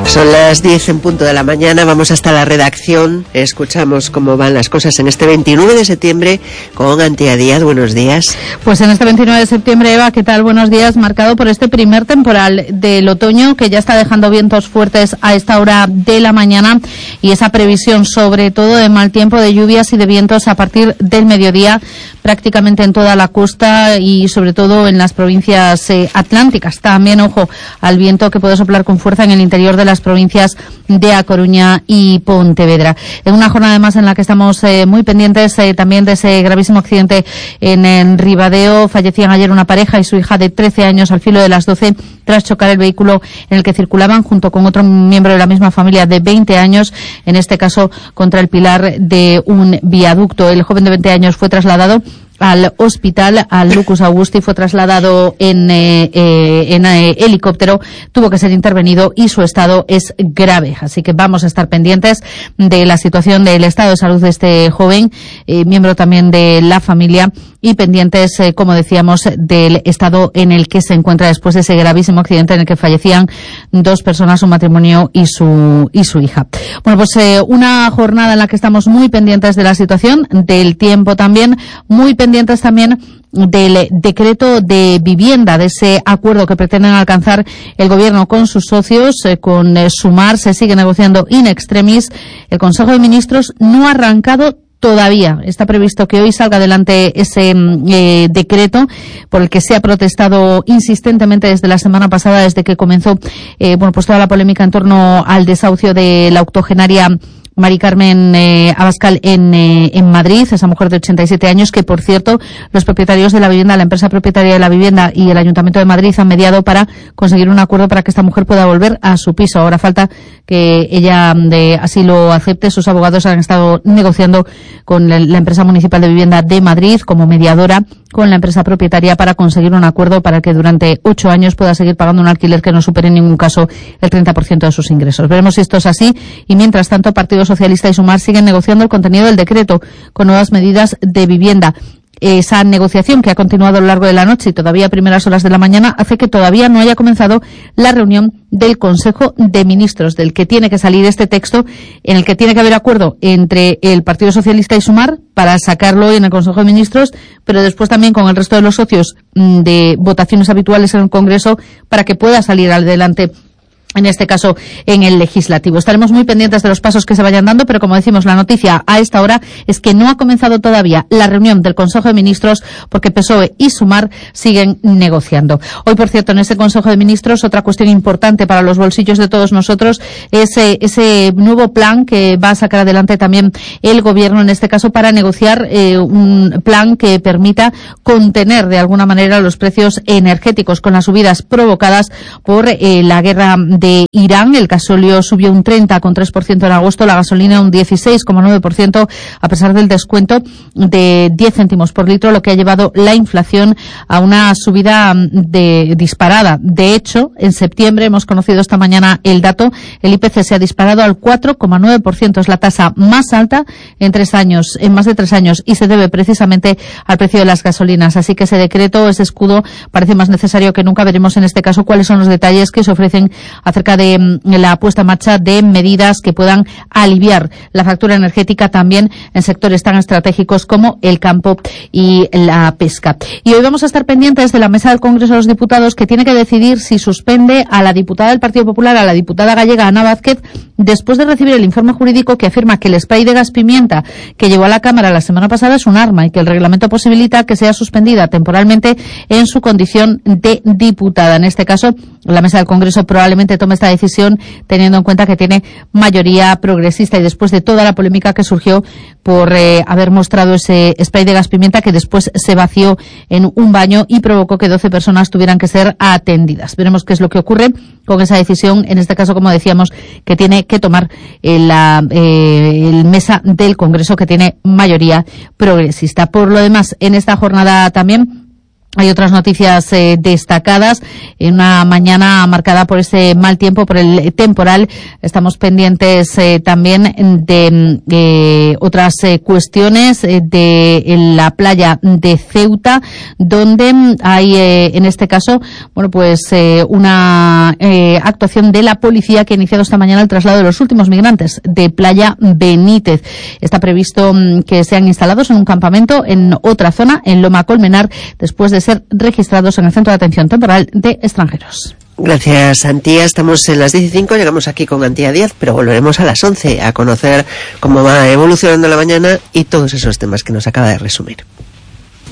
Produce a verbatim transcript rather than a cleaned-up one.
Son las diez en punto de la mañana, vamos hasta la redacción, escuchamos cómo van las cosas en este veintinueve de septiembre con Antía Díaz. Buenos días. Pues en este veintinueve de septiembre, Eva, ¿qué tal? Buenos días, marcado por este primer temporal del otoño que ya está dejando vientos fuertes a esta hora de la mañana y esa previsión sobre todo de mal tiempo, de lluvias y de vientos a partir del mediodía prácticamente en toda la costa y sobre todo en las provincias eh, atlánticas. También, ojo, al viento que puede soplar con fuerza en el interior de las provincias de A Coruña y Pontevedra. En una jornada además en la que estamos eh, muy pendientes eh, también de ese gravísimo accidente en, en Ribadeo. Fallecían ayer una pareja y su hija de trece años al filo de las doce tras chocar el vehículo en el que circulaban junto con otro miembro de la misma familia de veinte años, en este caso contra el pilar de un viaducto. El joven de veinte años fue trasladado al hospital, al Lucus Augusti, fue trasladado en, eh, eh, en eh, helicóptero, tuvo que ser intervenido y su estado es grave. Así que vamos a estar pendientes de la situación del estado de salud de este joven, eh, miembro también de la familia, y pendientes, eh, como decíamos, del estado en el que se encuentra después de ese gravísimo accidente en el que fallecían dos personas, un matrimonio y su, y su hija. Bueno, pues eh, una jornada en la que estamos muy pendientes de la situación, del tiempo también, muy pendientes pendientes también del decreto de vivienda, de ese acuerdo que pretenden alcanzar el gobierno con sus socios, eh, con eh, Sumar. Se sigue negociando in extremis. El Consejo de Ministros no ha arrancado todavía. Está previsto que hoy salga adelante ese eh, decreto por el que se ha protestado insistentemente desde la semana pasada, desde que comenzó eh, bueno, pues toda la polémica en torno al desahucio de la octogenaria Mari Carmen eh, Abascal en, eh, en Madrid, esa mujer de ochenta y siete años, que por cierto los propietarios de la vivienda, la empresa propietaria de la vivienda y el Ayuntamiento de Madrid han mediado para conseguir un acuerdo para que esta mujer pueda volver a su piso. Ahora falta que ella de, así lo acepte. Sus abogados han estado negociando con la, la empresa municipal de vivienda de Madrid como mediadora con la empresa propietaria para conseguir un acuerdo para que durante ocho años pueda seguir pagando un alquiler que no supere en ningún caso el treinta por ciento de sus ingresos. Veremos si esto es así y mientras tanto Partido Socialista y Sumar siguen negociando el contenido del decreto con nuevas medidas de vivienda. Esa negociación que ha continuado a lo largo de la noche y todavía a primeras horas de la mañana hace que todavía no haya comenzado la reunión del Consejo de Ministros, del que tiene que salir este texto, en el que tiene que haber acuerdo entre el Partido Socialista y Sumar para sacarlo hoy en el Consejo de Ministros, pero después también con el resto de los socios de votaciones habituales en el Congreso para que pueda salir adelante, en este caso en el legislativo. Estaremos muy pendientes de los pasos que se vayan dando, pero como decimos, la noticia a esta hora es que no ha comenzado todavía la reunión del Consejo de Ministros porque P S O E y Sumar siguen negociando. Hoy, por cierto, en ese Consejo de Ministros, otra cuestión importante para los bolsillos de todos nosotros es eh, ese nuevo plan que va a sacar adelante también el Gobierno, en este caso para negociar eh, un plan que permita contener de alguna manera los precios energéticos con las subidas provocadas por eh, la guerra de Irán. El gasóleo subió un treinta coma tres por ciento en agosto, la gasolina un dieciséis coma nueve por ciento a pesar del descuento de diez céntimos por litro, lo que ha llevado la inflación a una subida de, disparada. De hecho, en septiembre hemos conocido esta mañana el dato, el I P C se ha disparado al cuatro coma nueve por ciento, es la tasa más alta en tres años, en más de tres años, y se debe precisamente al precio de las gasolinas. Así que ese decreto, ese escudo, parece más necesario que nunca. Veremos en este caso cuáles son los detalles que se ofrecen acerca de la puesta en marcha de medidas que puedan aliviar la factura energética también en sectores tan estratégicos como el campo y la pesca. Y hoy vamos a estar pendientes de la mesa del Congreso de los Diputados, que tiene que decidir si suspende a la diputada del Partido Popular, a la diputada gallega Ana Vázquez, después de recibir el informe jurídico que afirma que el spray de gas pimienta que llegó a la Cámara la semana pasada es un arma y que el reglamento posibilita que sea suspendida temporalmente en su condición de diputada. En este caso, la mesa del Congreso probablemente tome esta decisión teniendo en cuenta que tiene mayoría progresista y después de toda la polémica que surgió por eh, haber mostrado ese spray de gas pimienta que después se vació en un baño y provocó que doce personas tuvieran que ser atendidas. Veremos qué es lo que ocurre con esa decisión, en este caso, como decíamos, que tiene que tomar eh, la eh, el mesa del Congreso, que tiene mayoría progresista. Por lo demás, en esta jornada también Hay otras noticias eh, destacadas en una mañana marcada por ese mal tiempo, por el temporal. Estamos pendientes eh, también de eh, otras eh, cuestiones eh, de en la playa de Ceuta, donde hay eh, en este caso, bueno, pues eh, una eh, actuación de la policía que ha iniciado esta mañana el traslado de los últimos migrantes de Playa Benítez. Está previsto mm, que sean instalados en un campamento en otra zona, en Loma Colmenar, después de ser registrados en el Centro de Atención Temporal de Extranjeros. Gracias, Antía. Estamos en las diez y cinco, llegamos aquí con Antía Díaz, pero volveremos a las once a conocer cómo va evolucionando la mañana y todos esos temas que nos acaba de resumir.